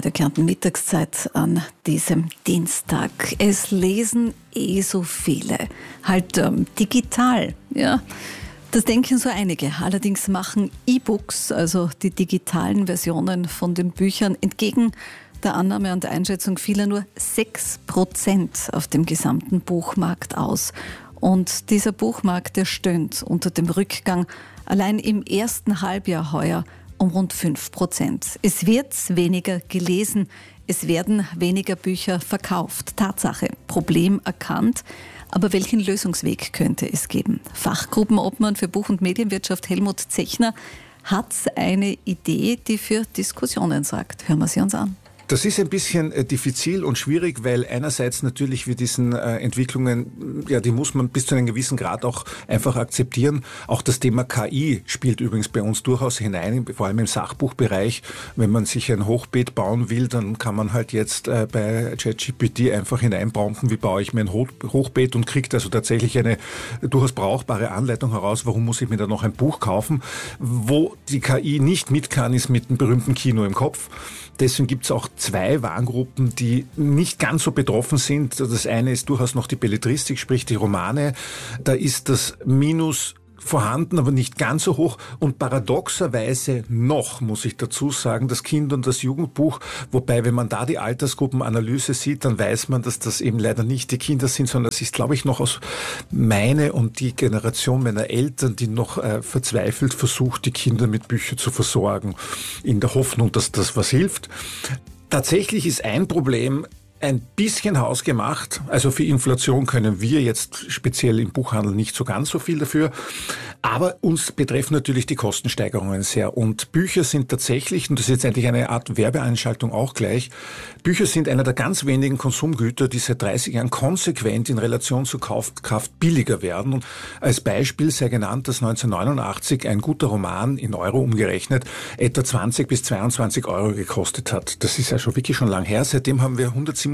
Radio Kärnten Mittagszeit an diesem Dienstag. Es lesen so viele. Halt digital, ja. Das denken so einige. Allerdings machen E-Books, also die digitalen Versionen von den Büchern, entgegen der Annahme und der Einschätzung vieler nur 6% auf dem gesamten Buchmarkt aus. Und dieser Buchmarkt, der stöhnt unter dem Rückgang allein im ersten Halbjahr heuer um rund 5%. Es wird weniger gelesen, es werden weniger Bücher verkauft. Tatsache, Problem erkannt. Aber welchen Lösungsweg könnte es geben? Fachgruppenobmann für Buch- und Medienwirtschaft Helmut Zechner hat eine Idee, die für Diskussionen sorgt. Hören wir sie uns an. Das ist ein bisschen diffizil und schwierig, weil einerseits natürlich wir diesen Entwicklungen, ja, die muss man bis zu einem gewissen Grad auch einfach akzeptieren. Auch das Thema KI spielt übrigens bei uns durchaus hinein, vor allem im Sachbuchbereich. Wenn man sich ein Hochbeet bauen will, dann kann man halt jetzt bei ChatGPT einfach hineinprompten, wie baue ich mir ein Hochbeet, und kriegt also tatsächlich eine durchaus brauchbare Anleitung heraus, warum muss ich mir da noch ein Buch kaufen. Wo die KI nicht mit kann, ist mit dem berühmten Kino im Kopf. Deswegen gibt es auch zwei Warngruppen, die nicht ganz so betroffen sind. Das eine ist durchaus noch die Belletristik, sprich die Romane. Da ist das Minus vorhanden, aber nicht ganz so hoch. Und paradoxerweise noch, muss ich dazu sagen, das Kind- und das Jugendbuch. Wobei, wenn man da die Altersgruppenanalyse sieht, dann weiß man, dass das eben leider nicht die Kinder sind, sondern das ist, glaube ich, noch aus meine und die Generation meiner Eltern, die noch verzweifelt versucht, die Kinder mit Büchern zu versorgen, in der Hoffnung, dass das was hilft. Tatsächlich ist ein Problem ein bisschen hausgemacht. Also für Inflation können wir jetzt speziell im Buchhandel nicht so ganz so viel dafür. Aber uns betreffen natürlich die Kostensteigerungen sehr. Und Bücher sind tatsächlich, und das ist jetzt eigentlich eine Art Werbeeinschaltung auch gleich, Bücher sind einer der ganz wenigen Konsumgüter, die seit 30 Jahren konsequent in Relation zur Kaufkraft billiger werden. Und als Beispiel sei genannt, dass 1989 ein guter Roman in Euro umgerechnet etwa 20 bis 22 Euro gekostet hat. Das ist ja schon wirklich schon lang her. Seitdem haben wir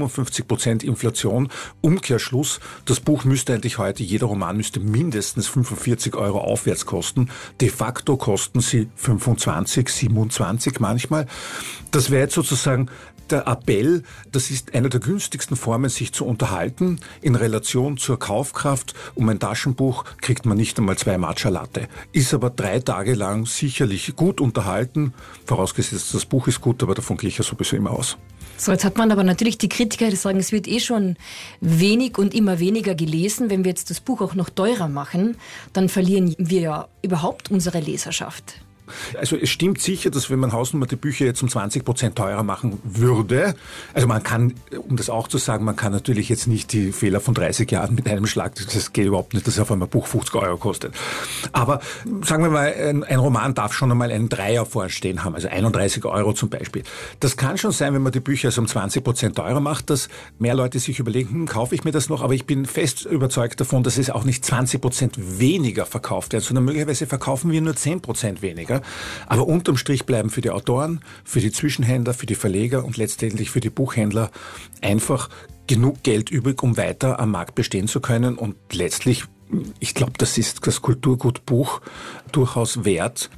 157% Inflation. Umkehrschluss, das Buch müsste eigentlich heute, jeder Roman müsste mindestens 45 Euro aufwärts kosten. De facto kosten sie 25, 27 manchmal. Das wäre jetzt sozusagen der Appell, das ist eine der günstigsten Formen, sich zu unterhalten. In Relation zur Kaufkraft, um ein Taschenbuch kriegt man nicht einmal 2 Matcha Latte. Ist aber 3 Tage lang sicherlich gut unterhalten. Vorausgesetzt, das Buch ist gut, aber davon gehe ich ja sowieso immer aus. So, jetzt hat man aber natürlich die Kritiker, die sagen, es wird schon wenig und immer weniger gelesen. Wenn wir jetzt das Buch auch noch teurer machen, dann verlieren wir ja überhaupt unsere Leserschaft. Also es stimmt sicher, dass wenn man Hausnummer die Bücher jetzt um 20% teurer machen würde, also man kann, um das auch zu sagen, man kann natürlich jetzt nicht die Fehler von 30 Jahren mit einem Schlag, das geht überhaupt nicht, dass auf einmal ein Buch 50 Euro kostet. Aber sagen wir mal, ein Roman darf schon einmal einen Dreier vorstehen haben, also 31 Euro zum Beispiel. Das kann schon sein, wenn man die Bücher also um 20% teurer macht, dass mehr Leute sich überlegen, kaufe ich mir das noch, aber ich bin fest überzeugt davon, dass es auch nicht 20% weniger verkauft wird, sondern möglicherweise verkaufen wir nur 10% weniger. Aber unterm Strich bleiben für die Autoren, für die Zwischenhändler, für die Verleger und letztendlich für die Buchhändler einfach genug Geld übrig, um weiter am Markt bestehen zu können. Und letztlich, ich glaube, das ist das Kulturgut Buch durchaus wert.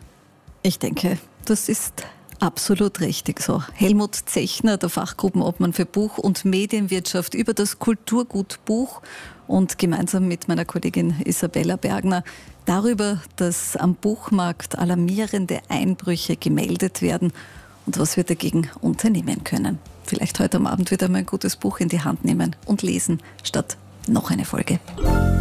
Ich denke, das ist absolut richtig so. Helmut Zechner, der Fachgruppenobmann für Buch- und Medienwirtschaft, über das Kulturgut Buch und gemeinsam mit meiner Kollegin Isabella Bergner darüber, dass am Buchmarkt alarmierende Einbrüche gemeldet werden und was wir dagegen unternehmen können. Vielleicht heute am Abend wieder mal ein gutes Buch in die Hand nehmen und lesen, statt noch eine Folge.